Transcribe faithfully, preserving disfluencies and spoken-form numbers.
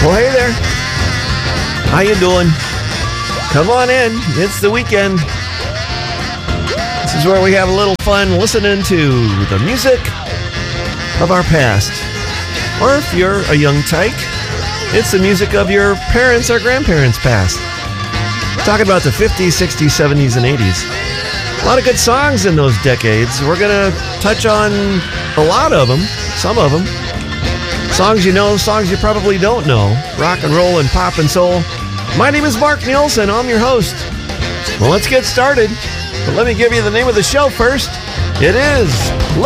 Well, hey there. How you doing? Come on in. It's the weekend. This is where we have a little fun listening to the music of our past. Or if you're a young tyke, it's the music of your parents or grandparents' past. Talking about the fifties, sixties, seventies, and eighties. A lot of good songs in those decades. We're going to touch on a lot of them, some of them. Songs you know, songs you probably don't know. Rock and roll and pop and soul. My name is Mark Nielsen. I'm your host. Well, let's get started. But let me give you the name of the show first. It is